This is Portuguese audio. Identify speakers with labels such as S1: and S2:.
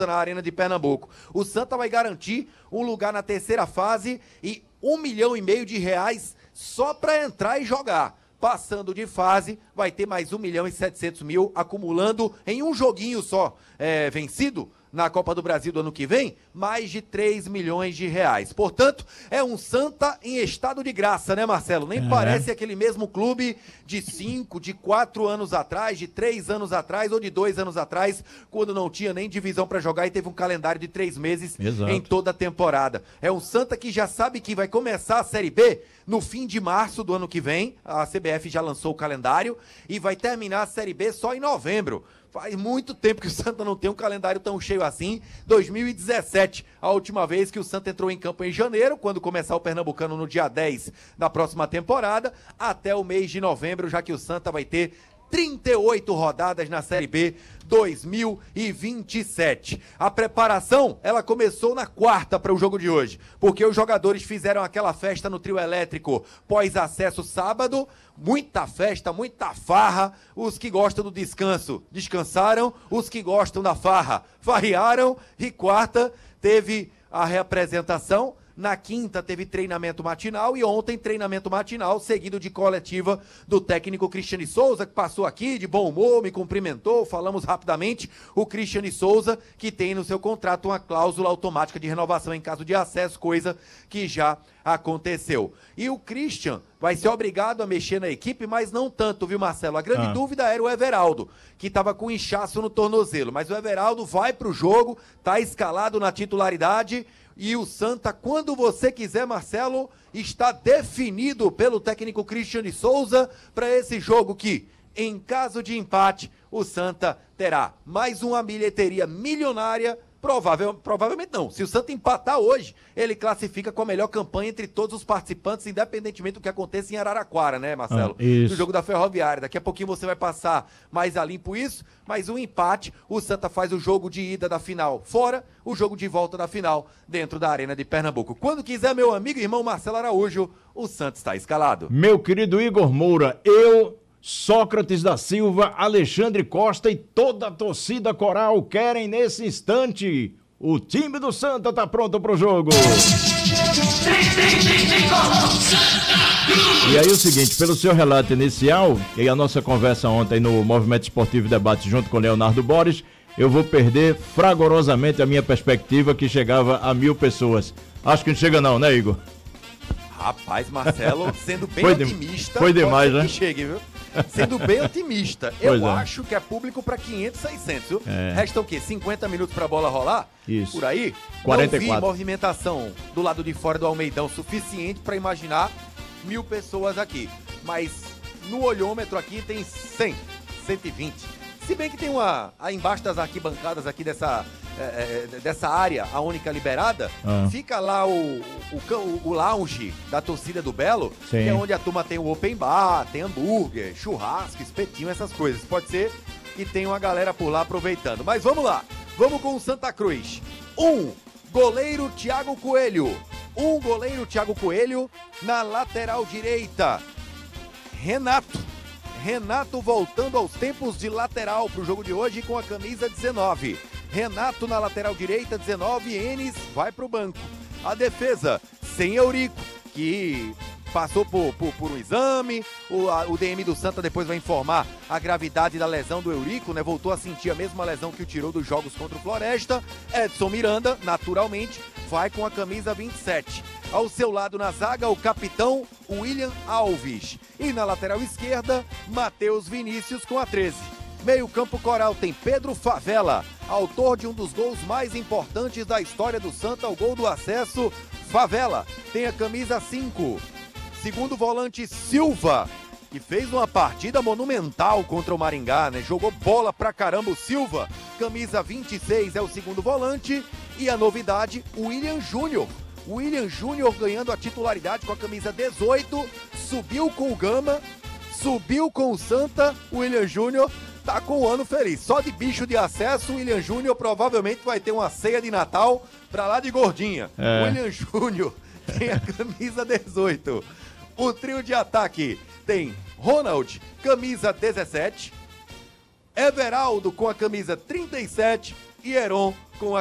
S1: na Arena de Pernambuco. O Santa vai garantir um lugar na terceira fase e R$1,5 milhão só para entrar e jogar. Passando de fase, vai ter mais R$1.700.000 acumulando em um joguinho só vencido na Copa do Brasil do ano que vem, mais de R$3 milhões. Portanto, é um Santa em estado de graça, né, Marcelo? Nem parece aquele mesmo clube de 5, de 4 anos atrás, de 3 anos atrás ou de 2 anos atrás, quando não tinha nem divisão para jogar e teve um calendário de 3 meses em toda a temporada. É um Santa que já sabe que vai começar a Série B no fim de março do ano que vem. A CBF já lançou o calendário e vai terminar a Série B só em novembro. Faz muito tempo que o Santa não tem um calendário tão cheio assim. 2017, a última vez que o Santa entrou em campo em janeiro, quando começar o Pernambucano no dia 10 da próxima temporada, até o mês de novembro, já que o Santa vai ter 38 rodadas na Série B 2027. A preparação, ela começou na quarta para o jogo de hoje, porque os jogadores fizeram aquela festa no trio elétrico pós-acesso sábado, muita festa, muita farra. Os que gostam do descanso, descansaram, os que gostam da farra, farrearam, e quarta teve a reapresentação. Na quinta teve treinamento matinal e ontem treinamento matinal seguido de coletiva do técnico Cristiane Souza, que passou aqui de bom humor, me cumprimentou, falamos rapidamente. O Cristiane Souza, que tem no seu contrato uma cláusula automática de renovação em caso de acesso, coisa que já aconteceu. E o Christian vai ser obrigado a mexer na equipe, mas não tanto, viu, Marcelo? A grande dúvida era o Everaldo, que estava com inchaço no tornozelo, mas o Everaldo vai para o jogo, está escalado na titularidade. E o Santa, quando você quiser, Marcelo, está definido pelo técnico Cristiane Souza para esse jogo que, em caso de empate, o Santa terá mais uma bilheteria milionária. Provavelmente não. Se o Santa empatar hoje, ele classifica com a melhor campanha entre todos os participantes, independentemente do que aconteça em Araraquara, né, Marcelo?
S2: Isso.
S1: Do jogo da Ferroviária. Daqui a pouquinho você vai passar mais a limpo isso, mas um empate, o Santa faz o jogo de ida da final fora, o jogo de volta da final dentro da Arena de Pernambuco. Quando quiser, meu amigo e irmão Marcelo Araújo, o Santa está escalado.
S2: Meu querido Igor Moura, Sócrates da Silva, Alexandre Costa e toda a torcida coral querem nesse instante. O time do Santa tá pronto pro jogo. E aí o seguinte, pelo seu relato inicial e a nossa conversa ontem no Movimento Esportivo Debate junto com Leonardo Borges, eu vou perder fragorosamente a minha perspectiva que chegava a 1.000 pessoas. Acho que não chega não, né, Igor?
S1: Rapaz, Marcelo, sendo bem otimista,
S2: foi demais, né?
S1: Que chegue, viu? Sendo bem otimista, acho que é público para 500, 600, viu? Restam o quê? 50 minutos para a bola rolar?
S2: Isso.
S1: Por aí?
S2: 44.
S1: Não vi movimentação do lado de fora do Almeidão suficiente para imaginar 1.000 pessoas aqui. Mas no olhômetro aqui tem 100, 120. Se bem que tem aí embaixo das arquibancadas aqui dessa área, a única liberada, fica lá o lounge da torcida do Belo, que é onde a turma tem o open bar, tem hambúrguer, churrasco, espetinho, essas coisas. Pode ser que tenha uma galera por lá aproveitando. Mas vamos lá, vamos com o Santa Cruz. Goleiro Thiago Coelho. Goleiro Thiago Coelho na lateral direita. Renato voltando aos tempos de lateral para o jogo de hoje com a camisa 19. Renato na lateral direita, 19, Enes vai para o banco. A defesa, sem Eurico, que passou por um exame. O DM do Santa depois vai informar a gravidade da lesão do Eurico, né? Voltou a sentir a mesma lesão que o tirou dos jogos contra o Floresta. Edson Miranda, naturalmente, vai com a camisa 27. Ao seu lado na zaga, o capitão William Alves. E na lateral esquerda, Matheus Vinícius com a 13. Meio campo coral tem Pedro Favela, autor de um dos gols mais importantes da história do Santa, o gol do acesso. Favela tem a camisa 5. Segundo volante Silva, que fez uma partida monumental contra o Maringá, né? Jogou bola pra caramba o Silva. Camisa 26 é o segundo volante. E a novidade, o William Júnior. O William Júnior ganhando a titularidade com a camisa 18. Subiu com o Gama, subiu com o Santa. O William Júnior tá com um ano feliz. Só de bicho de acesso, o William Júnior provavelmente vai ter uma ceia de Natal pra lá de gordinha. O William Júnior tem a camisa 18. O trio de ataque tem Ronald, camisa 17. Everaldo com a camisa 37. e Heron com a